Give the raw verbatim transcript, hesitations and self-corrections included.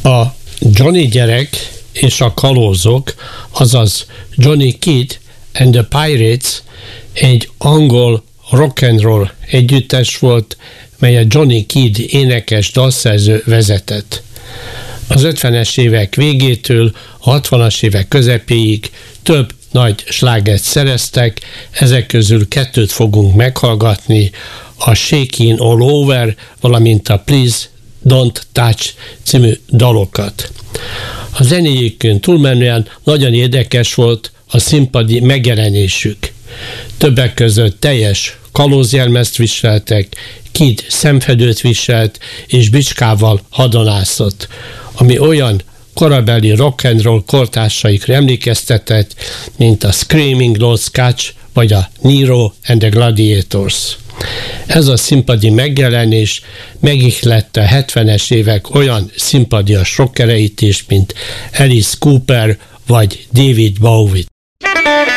A Johnny gyerek és a kalózok, azaz Johnny Kidd and the Pirates egy angol rock and roll együttes volt, melyet Johnny Kidd énekes dalszerző vezetett. Az ötvenes évek végétől a hatvanas évek közepéig több nagy slágert szereztek, ezek közül kettőt fogunk meghallgatni, a Shakin' All Over, valamint a Please Don't Touch című dalokat. A zenéjükön túlmenően nagyon érdekes volt a színpadi megjelenésük. Többek között teljes kalózjelmezt viseltek, Kidd szemfedőt viselt és bicskával hadonászott, ami olyan korabeli rock and roll kortársaikra emlékeztetett, mint a Screaming Lord Scratch vagy a Nero and the Gladiators. Ez a színpadi megjelenés megihlette a hetvenes évek olyan színpadias rockereit is, mint Alice Cooper vagy David Bowie.